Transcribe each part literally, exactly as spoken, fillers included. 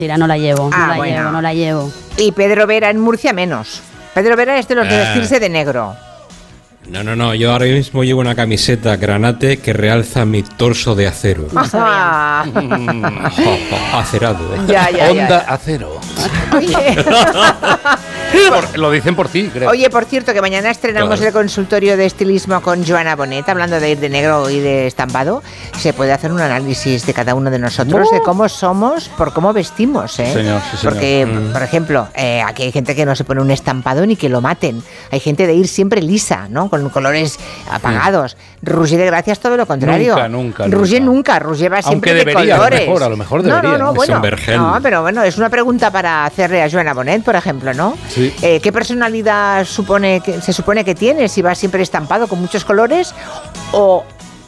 Tira, no la llevo, Ah, no la bueno. llevo, no la llevo. Y Pedro Vera en Murcia menos. Pedro Vera es de los de Eh. vestirse de negro. No, no, no, yo ahora mismo llevo una camiseta granate que realza mi torso de acero. Ah. Acerado, ¿eh? Ya, ya, ya, Onda ya. acero. Oye. Por- lo dicen por ti, creo. Oye, por cierto, que mañana estrenamos Claro. el consultorio de estilismo con Joana Bonet, hablando de ir de negro y de estampado. Se puede hacer un análisis de cada uno de nosotros, ¡Oh! de cómo somos, por cómo vestimos, ¿eh? Señor, sí, señor. Porque, Mm. por ejemplo, eh, aquí hay gente que no se pone un estampado ni que lo maten. Hay gente de ir siempre lisa, ¿no? Con colores apagados. Roger de Gracia es todo lo contrario. Nunca, nunca, Roger nunca. nunca. Roger va siempre Aunque de debería, a lo colores. mejor, a lo mejor No, debería. no, no, Es bueno. un vergel. No, pero bueno, es una pregunta para hacerle a Joana Bonet, por ejemplo, ¿no? Sí. Eh, ¿Qué personalidad supone que, se supone que tienes? Si vas siempre estampado con muchos colores o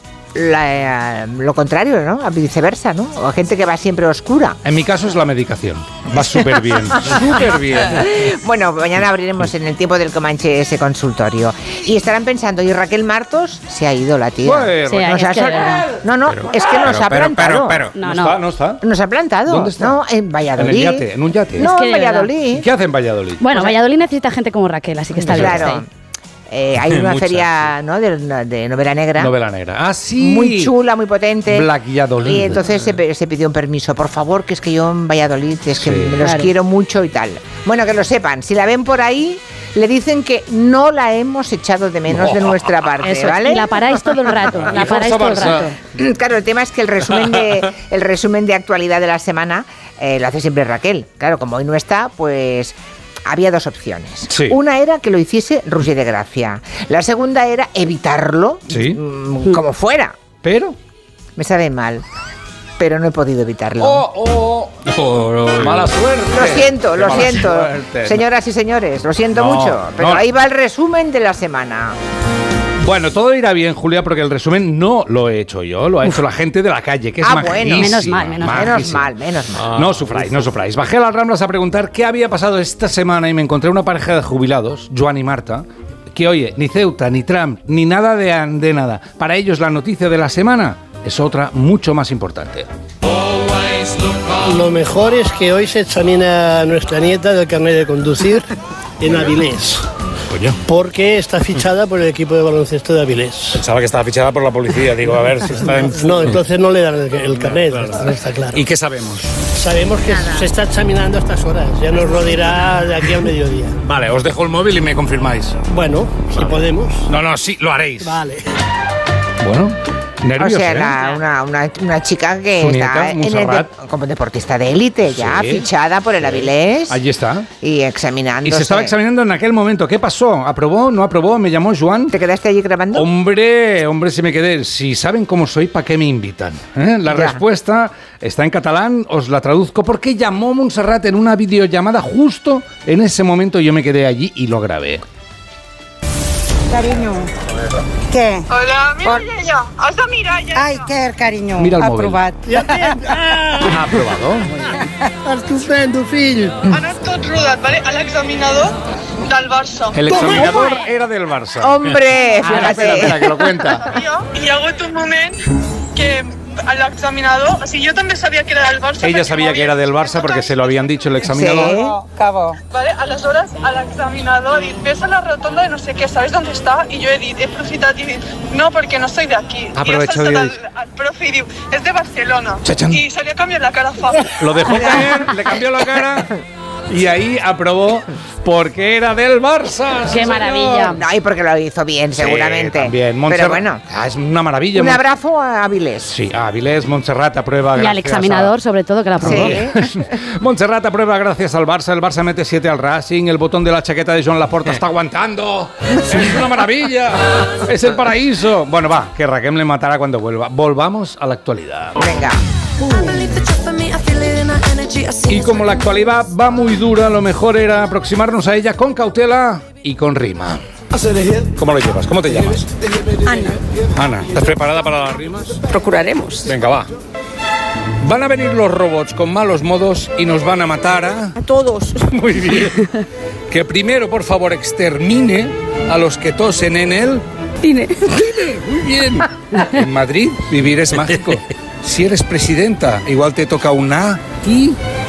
la, eh, lo contrario, ¿no? A viceversa, ¿no? O gente que va siempre oscura. En mi caso es la medicación. Va súper bien. Súper bien. Bueno, mañana abriremos en el tiempo del Comanche ese consultorio. Y estarán pensando, ¿y Raquel Martos? Se ha ido la tía. Bueno, Sí, Nos es ha que sol- de verdad. No, no, Pero- es que nos pero, ha pero, plantado. pero, pero. No, ¿No no. está? ¿No está? Nos ha plantado. ¿Dónde está? No, en Valladolid. ¿En el yate? ¿En un yate? No, Es que en de verdad. Valladolid. ¿Y qué hace en Valladolid? Bueno, Pues- Valladolid necesita gente como Raquel, así que está bien. que esté Claro. ahí. Eh, hay una Muchas, feria, ¿no? de, de novela negra. Novela negra. Ah, sí. Muy chula, muy potente. Valladolid. Y entonces se, pe- se pidió un permiso. Por favor, que es que yo en Valladolid, es que Sí. me los Claro. quiero mucho y tal. Bueno, que lo sepan. Si la ven por ahí, le dicen que no la hemos echado de menos de nuestra parte, Eso es, ¿vale? y la paráis todo el rato, la Y paráis Forza todo el Barça. rato. Claro, el tema es que el resumen de, el resumen de actualidad de la semana eh, lo hace siempre Raquel. Claro, como hoy no está, pues había dos opciones. Sí. Una era que lo hiciese Roger de Gracia. La segunda era evitarlo, Sí. mm, como fuera. Pero... Me sabe mal, pero no he podido evitarlo. ¡Oh, oh! Oh, ¡Mala suerte! Lo siento, lo Mala siento, suerte. señoras y señores, lo siento No, mucho, pero no. ahí va el resumen de la semana. Bueno, todo irá bien, Julia, porque el resumen no lo he hecho yo, lo ha hecho la gente de la calle, que es Ah, bueno. majísima, Menos mal, menos mal. Menos majísima. mal, menos mal. No sufráis, no sufráis. Bajé a las Ramblas a preguntar qué había pasado esta semana y me encontré una pareja de jubilados, Joan y Marta, que oye, ni Ceuta, ni Trump, ni nada de, de nada. Para ellos la noticia de la semana es otra mucho más importante. Lo mejor es que hoy se examina a nuestra nieta del carnet de conducir en Avilés, Coño, porque está fichada por el equipo de baloncesto de Avilés. pensaba que estaba fichada por la policía. Digo, a ver si está en... No, entonces no le dan el, el carnet, no está claro. ¿Y qué sabemos? Sabemos que se está examinando a estas horas, ya nos lo dirá de aquí al mediodía. Vale, os dejo el móvil y me confirmáis. Bueno, si podemos. No, no, sí, lo haréis. Vale. Bueno, O nervios, sea, ¿eh? la- una, una, una chica que Su está nieta, en el Montserrat. de- como deportista de élite ya, Sí, fichada por el Avilés Allí está. y examinando. Y se estaba examinando en aquel momento. ¿Qué pasó? ¿Aprobó? ¿No aprobó? ¿Me llamó Joan? ¿Te quedaste allí grabando? Hombre, hombre, si me quedé. Si saben cómo soy, ¿para qué me invitan? ¿Eh? La Ya. respuesta está en catalán, os la traduzco, porque llamó Montserrat en una videollamada justo en ese momento. Yo me quedé allí y lo grabé. Cariño. Què? Hola, mira Mireia. Has de mirar ja. Ai, què, carinyo? Mira el móvil. Aprovat. Ja tens! Ah, ¿Ha aprobado? estupendo, fill! Ha anat tot rodat, vale? A l'examinador del Barça. El examinador era del Barça. Hombre, Espera, fíjate. espera, espera, que lo cuenta. Jo, I hi ha hagut un moment que l'examinador... O sigui, jo també sabia que era del Barça. Ella perquè sabía m'ho que era havien del Barça porque se lo habían dicho el examinador. Sí. Oh, que bo. Vale, aleshores, a l'examinador ha dit, ves a la rotonda de no sé què, ¿sabes dónde está? I jo he dit, he aprofitat i he dit, no, perquè no soy de aquí. Ha aprovechado I y ha ha saltat el, el profe i diu, és de Barcelona. Chachán. I se li ha canviat la cara fa. Lo dejó caer, le cambió la cara y ahí aprobó porque era del Barça. sí, ¡Qué señor. maravilla! No, y porque lo hizo bien, Sí, seguramente. también. Pero Montserrat. bueno, Ah, es una maravilla. un Mon- abrazo a Avilés. Sí, a Avilés, Montserrat aprueba. Y al gracias examinador, sobre todo, que la aprobó. Sí. a- Montserrat aprueba gracias al Barça. El Barça mete siete al Racing. El botón de la chaqueta de Joan Laporta está aguantando. Es una maravilla. Es el paraíso. Bueno, va, que Raquel le matará cuando vuelva. Volvamos a la actualidad. Venga. Y como la actualidad va muy dura, lo mejor era aproximarnos a ella con cautela y con rima. ¿Cómo lo llevas? ¿Cómo te llamas? Ana, Ana. ¿Estás preparada para las rimas? procuraremos. Venga, va. Van a venir los robots con malos modos y nos van a matar a... A todos. Muy bien. Que primero, por favor, extermine a los que tosen en él. Cine. Muy bien. En Madrid, vivir es mágico. Si eres presidenta, igual te toca una y